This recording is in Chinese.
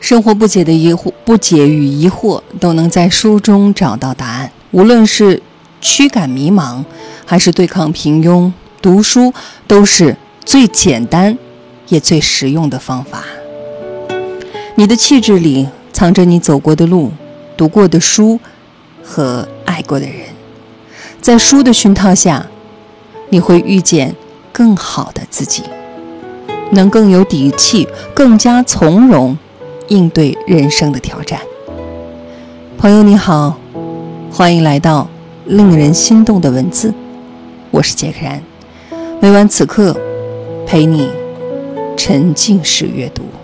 生活不解与疑惑都能在书中找到答案。无论是驱赶迷茫还是对抗平庸，读书都是最简单也最实用的方法。你的气质里藏着你走过的路、读过的书和爱过的人，在书的熏陶下，你会遇见更好的自己，能更有底气，更加从容应对人生的挑战。朋友你好，欢迎来到令人心动的文字，我是杰克然，每晚此刻陪你沉浸式阅读。